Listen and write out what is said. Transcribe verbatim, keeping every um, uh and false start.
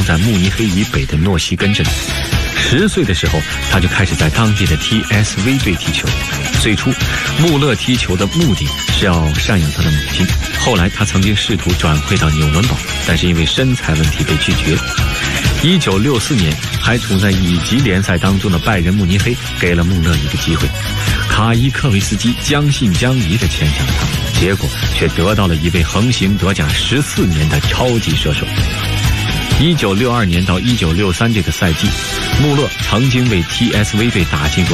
在慕尼黑以北的诺西根镇。十岁的时候，他就开始在当地的 T S V 队踢球。最初，穆勒踢球的目的是要赡养他的母亲。后来，他曾经试图转会到纽伦堡，但是因为身材问题被拒绝。一九六四年，还处在乙级联赛当中的拜仁慕尼黑给了穆勒一个机会。卡伊科维斯基将信将疑地签下了他，结果却得到了一位横行德甲十四年的超级射手。一九六二年到一九六三这个赛季，穆勒曾经为 T S V 队打进过